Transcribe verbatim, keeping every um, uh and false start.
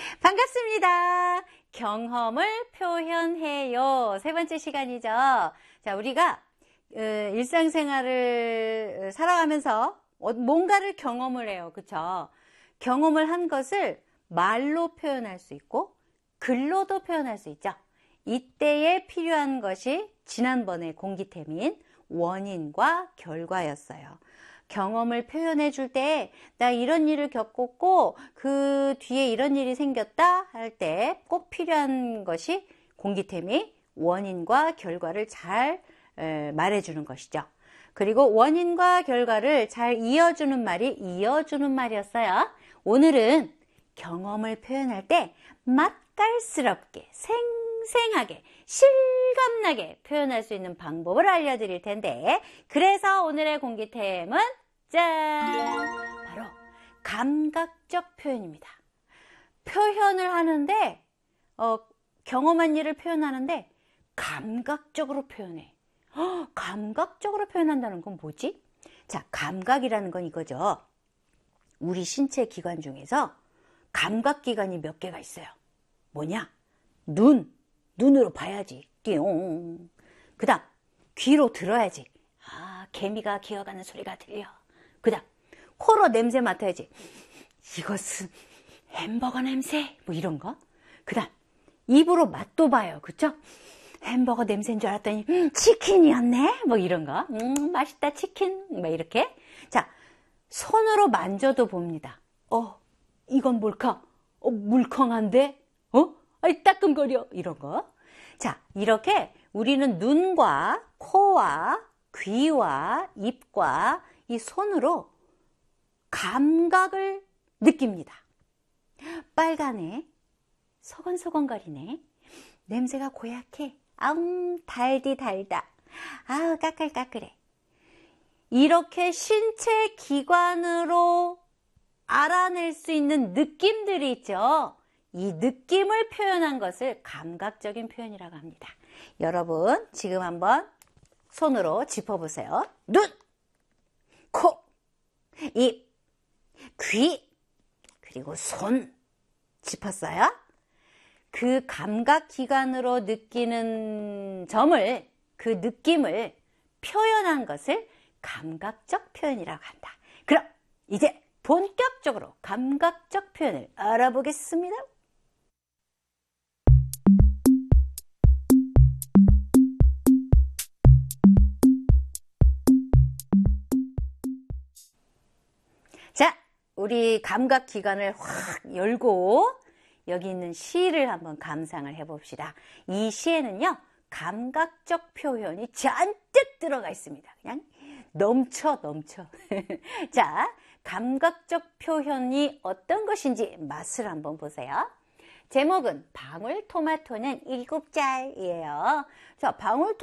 반갑습니다. 경험을 표현해요. 세 번째 시간이죠. 자, 우리가 일상생활을 살아가면서 뭔가를 경험을 해요. 그쵸? 경험을 한 것을 말로 표현할 수 있고 글로도 표현할 수 있죠. 이때에 필요한 것이 지난번에 공기템인 원인과 결과였어요. 경험을 표현해 줄 때 나 이런 일을 겪었고 그 뒤에 이런 일이 생겼다 할 때 꼭 필요한 것이 공기템이 원인과 결과를 잘 말해 주는 것이죠. 그리고 원인과 결과를 잘 이어주는 말이 이어주는 말이었어요. 오늘은 경험을 표현할 때 맛깔스럽게 생생하게 실감나게 표현할 수 있는 방법을 알려드릴 텐데, 그래서 오늘의 공기템은 짠! 바로 감각적 표현입니다. 표현을 하는데 어, 경험한 일을 표현하는데 감각적으로 표현해. 허, 감각적으로 표현한다는 건 뭐지? 자, 감각이라는 건 이거죠. 우리 신체 기관 중에서 감각기관이 몇 개가 있어요. 뭐냐? 눈, 눈으로 봐야지. 띠용. 그 다음 귀로 들어야지. 아, 개미가 기어가는 소리가 들려. 그 다음 코로 냄새 맡아야지. 이것은 햄버거 냄새? 뭐 이런 거. 그 다음 입으로 맛도 봐요. 그쵸? 햄버거 냄새인 줄 알았더니 음, 치킨이었네? 뭐 이런 거. 음, 맛있다 치킨. 뭐 이렇게. 자, 손으로 만져도 봅니다. 어, 이건 뭘까? 어, 물컹한데? 어? 아이, 따끔거려. 이런 거. 자, 이렇게 우리는 눈과 코와 귀와 입과 이 손으로 감각을 느낍니다. 빨가네. 소건소건거리네. 냄새가 고약해. 아웅, 달디 달다. 아우, 까끌까끌해. 이렇게 신체 기관으로 알아낼 수 있는 느낌들이 있죠. 이 느낌을 표현한 것을 감각적인 표현이라고 합니다. 여러분, 지금 한번 손으로 짚어보세요. 눈, 코, 입, 귀, 그리고 손 짚었어요? 그 감각기관으로 느끼는 점을, 그 느낌을 표현한 것을 감각적 표현이라고 한다. 그럼 이제 본격적으로 감각적 표현을 알아보겠습니다. 자, 우리 감각기관을 확 열고 여기 있는 시를 한번 감상을 해봅시다. 이 시에는요, 감각적 표현이 잔뜩 들어가 있습니다. 그냥 넘쳐 넘쳐. 자, 감각적 표현이 어떤 것인지 맛을 한번 보세요. 제목은 방울토마토는 일곱 잘이에요. 자, 방울토마토